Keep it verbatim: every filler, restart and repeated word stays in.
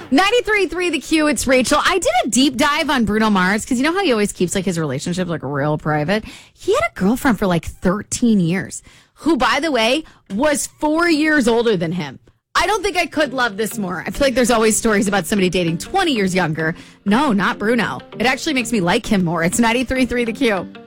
ninety-three point three The Q, it's Rachel. I did a deep dive on Bruno Mars because you know how he always keeps like his relationship like real private? He had a girlfriend for like thirteen years who, by the way, was four years older than him. I don't think I could love this more. I feel like there's always stories about somebody dating twenty years younger. No, not Bruno. It actually makes me like him more. It's ninety-three point three The Q.